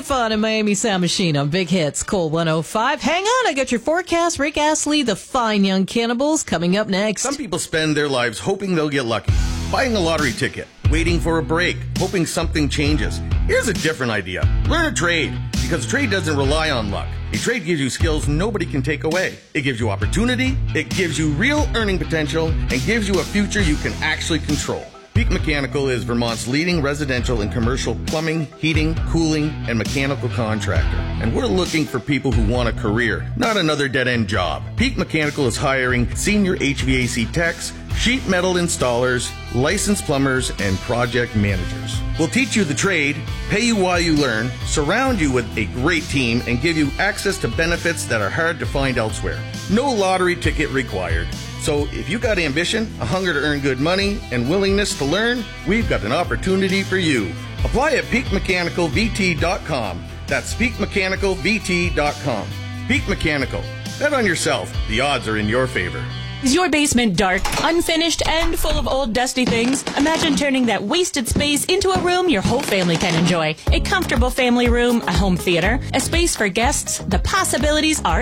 Friday fun in Miami Sound Machine on Big Hits, Cool 105. Hang on, I got your forecast. Rick Astley, the Fine Young Cannibals, coming up next. Some people spend their lives hoping they'll get lucky, buying a lottery ticket, waiting for a break, hoping something changes. Here's a different idea. Learn a trade, because a trade doesn't rely on luck. A trade gives you skills nobody can take away. It gives you opportunity, it gives you real earning potential, and gives you a future you can actually control. Peak Mechanical is Vermont's leading residential and commercial plumbing, heating, cooling, and mechanical contractor. And we're looking for people who want a career, not another dead-end job. Peak Mechanical is hiring senior HVAC techs, sheet metal installers, licensed plumbers, and project managers. We'll teach you the trade, pay you while you learn, surround you with a great team, and give you access to benefits that are hard to find elsewhere. No lottery ticket required. So if you got ambition, a hunger to earn good money, and willingness to learn, we've got an opportunity for you. Apply at peakmechanicalvt.com. That's peakmechanicalvt.com. Peak Mechanical. Bet on yourself. The odds are in your favor. Is your basement dark, unfinished, and full of old dusty things? Imagine turning that wasted space into a room your whole family can enjoy. A comfortable family room, a home theater, a space for guests. The possibilities are